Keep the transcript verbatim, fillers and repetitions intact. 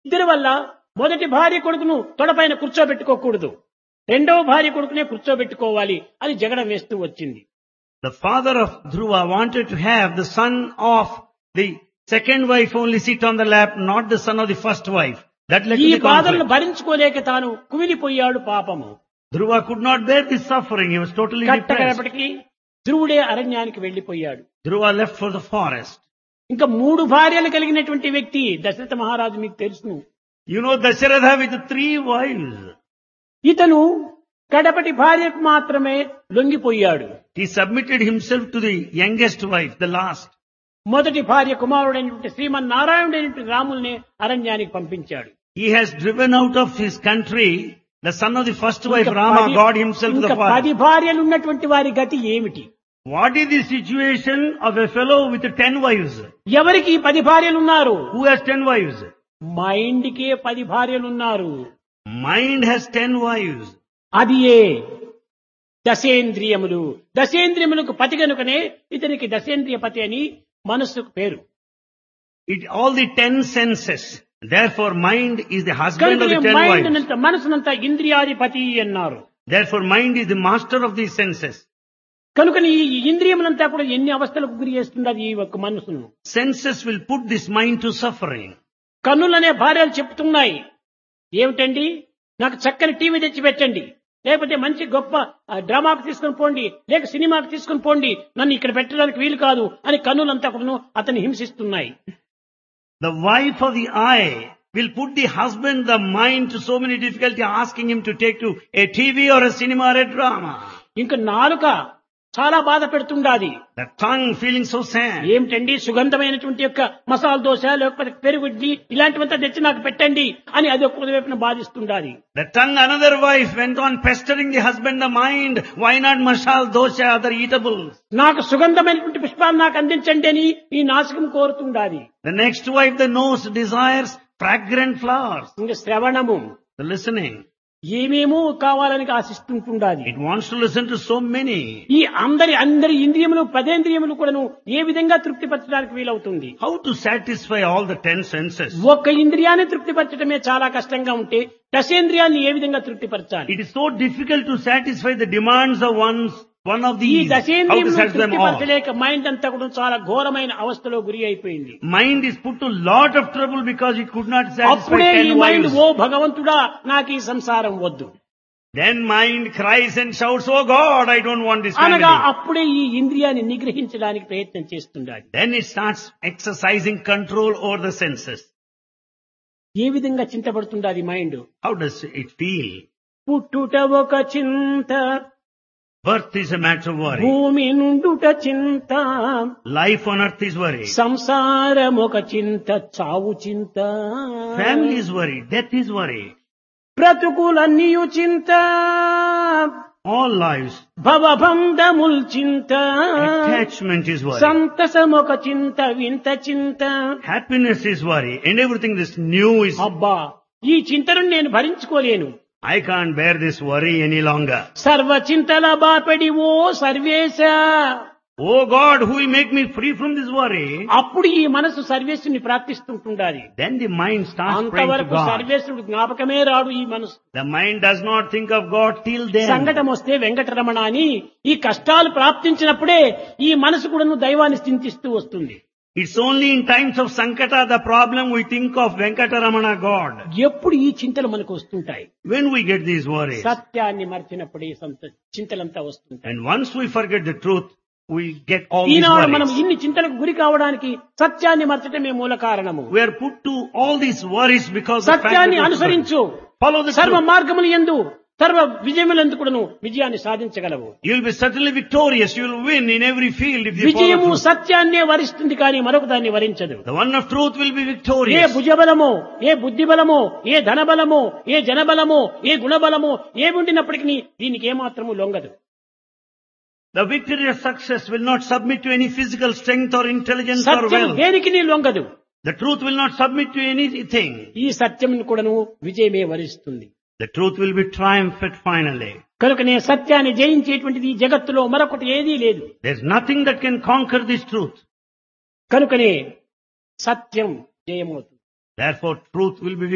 ఇద్దరి వల్ల మొదటి భార్య కొడుకును తొడపైన కూర్చోబెట్టుకోకూడదు, రెండవ భార్య కొడుకునే కూర్చోబెట్టుకోవాలి అని జగడం వేస్తూ వచ్చింది. The father of Dhruva wanted to have the son of the second wife only sit on the lap, not the son of the first wife. That led ఈ to the బాధలను conflict. భరించుకోలేక తాను కుమిలిపోయాడు పాపము. Dhruva could not bear this suffering. He was totally depressed. కట్టకడపటికి ధ్రువుడే అరణ్యానికి వెళ్లిపోయాడు. Dhruva left for the forest. ఇంకా మూడు భార్యలు కలిగినటువంటి వ్యక్తి దశరథ మహారాజు మీకు తెలుసును. You know Dasharatha with the three wives. ఇతను కడపటి భార్యకు మాత్రమే లొంగిపోయాడు. He submitted himself to the youngest wife, the last. మొదటి భార్య కుమారుడైనటువంటి శ్రీమన్నారాయణుడైనటువంటి రాముల్ని అరణ్యానికి పంపించాడు. He has driven out of his country the son of the first wife, ఇంకా Rama, పది- God himself to the ఇంకా పది forest. భార్యలు ఉన్నటువంటి వారి గతి ఏమిటి? What is the situation of a fellow with ten wives? ఎవరికి ఈ పది భార్యలు ఉన్నారు? Who has ten wives? మైండ్కే పది భార్యలు ఉన్నారు. Mind has ten wives. అది ఏ దశేంద్రియములు. దశేంద్రియములకు పతి కనుకనే ఇతనికి దశేంద్రియ పతి అని మనస్సుకు పేరు. It all the ten senses. Therefore, mind is the husband of the ten mind wives. మనసునంతా ఇంద్రియాధిపతి అన్నారు. Therefore, mind is the master of these senses. కనుక ఈ ఇంద్రియములంతా కూడా ఎన్ని అవస్థలకు గురి చేస్తున్నది ఈ ఒక్క మనసును. Senses will put this mind to suffering. కన్నులనే భార్యలు చెప్తున్నాయి, ఏమిటండి నాకు చక్కని టీవీ తెచ్చి పెట్టండి, లేకపోతే మంచి గొప్ప ఆ, డ్రామాకు తీసుకుని పోండి, లేక సినిమాకు తీసుకుని పోండి, నన్ను ఇక్కడ పెట్టడానికి వీలు కాదు అని కన్నులంతా కూడా అతన్ని హింసిస్తున్నాయి. The wife of the eye will put the husband, the mind to so many difficulty, asking him to take to a T V or a cinema or a drama. ఇంకా నాలుక చాలా బాధ పెడుతుండాది. The tongue feeling so sad. ఏమిటండి సుగంధమైనటువంటి యొక్క మసాలా దోశ లేకపోతే పెరుగుడ్డి ఇలాంటివంతా తెచ్చి నాకు పెట్టండి అని అది ఒక్క వైపున బాధిస్తుండాలి. The tongue, another wife, went on pestering the husband, the mind. Why not masala dosha, other eatables? నాకు సుగంధమైనటువంటి పుష్పాలు నాకు అందించండి అని ఈ నాసికం కోరుతుండాలి. The next wife, the nose, desires fragrant flowers. ఇంకా శ్రవణము The listening. ఏమేమో కావాలని ఆశిస్తుంటుండాలి. It wants to listen to so many. ఈ అందరి అందరి ఇంద్రియములు పదేంద్రియములు కూడాను ఏ విధంగా తృప్తిపరచడానికి వీలవుతుంది? How to satisfy all the ten senses? ఒక్క ఇంద్రియాన్ని తృప్తిపరచడమే చాలా కష్టంగా ఉంటే దశేంద్రియాన్ని ఏ విధంగా తృప్తిపరచాలి? It is so difficult to satisfy the demands of one's, one of ఈ these. How to దశేంద్రియములను satisfy them all? తృప్తిపరచలేక mind అంతా కూడా చాలా ఘోరమైన అవస్థలో గురి అయిపోయింది. Mind is put to lot of trouble because it could not satisfy అప్పుడే ఈ ten మైండ్ wives. ఓ భగవంతుడా నాకు ఈ సంసారం వద్దు Then mind cries and shouts, "Oh God, I don't want this అనగా family." అప్పుడే ఈ ఇంద్రియాన్ని నిగ్రహించడానికి ప్రయత్నం చేస్తుండాలి. Then it starts exercising control over the senses. ఏ విధంగా చింతపడుతుండాలి mind? How does it feel? పుట్టుట ఒక చింత, Birth is a matter of worry. భూమి నుండుట చింత, Life on earth is worry. సంసారం ఒక చింత, చావు చింత, Family is worry. Death is worry. బ్రతుకులన్నీయు చింత, All lives. భవబంధముల్ చింత, Attachment is worry. సంతసం ఒక చింత, వింత చింత. Happiness is worry. And everything this new is, అబ్బా ఈ చింతను నేను భరించుకోలేను. I can't bear this worry any longer. సర్వ చింతల బాపడి ఓ సర్వేశ. Oh God, who will make me free from this worry? అప్పుడు ఈ మనసు సర్వేశ్వరుని ప్రార్థిస్తుంటుండాలి. Then the mind starts praying to అంతవరకు God. సర్వేశ్వరుడు జ్ఞాపకమే రాడు ఈ మనసు. The mind does not think of God till then. సంకటం వస్తే వెంకటరమణ అని ఈ కష్టాలు ప్రాప్తించినప్పుడే ఈ మనసు కూడా దైవాన్ని చింతిస్తూ వస్తుంది. It's only in times of Sankata, the problem, we think of Venkataramana God. ఎప్పుడు ఈ చింతలు మనకు వస్తుంటాయి? When we get these worries. సత్యాన్ని మర్చినప్పుడు ఈ సంత- చింతలంతా వస్తుంటాయి. And once we forget the truth, we get all these ఈనాడు మనం worries. ఇన్ని చింతలకు గురి కావడానికి సత్యాన్ని మర్చటమే మూల కారణము. We are put to all these worries because of the fact that సత్యాన్ని we are అనుసరించు, follow the సర్వ truth. మార్గములు యందు సర్వ విజయములందు కూడాను విజయాన్ని సాధించగలవు. You will be certainly victorious. You will win in every field if you follow Vijayamu truth. సత్యాన్నే వరిస్తుంది కానీ మరొక దాన్ని వరించదు. The one of truth will be A victorious. భుజబలమో, ఏ బుద్ధిబలమో, ఏ ధనబలమో, ఏ జనబలమో, ఏ గుణబలమో ఏముండినప్పటికీ దీనికి ఏమాత్రము లొంగదు. The victorious success will not submit to any physical strength or intelligence or Satyam wealth. దేనికి నీ లొంగదు. The truth will not submit to anything. ఈ సత్యం కూడాను విజయమే వరిస్తుంది. The truth will be triumphant finally. కనుకనే సత్యాన్ని జయించేటువంటిది ఈ జగత్తులో మరొకటి ఏదీ లేదు. There's nothing that can conquer this truth. కనుకనే సత్యం జయమవుతుంది. Therefore, truth will be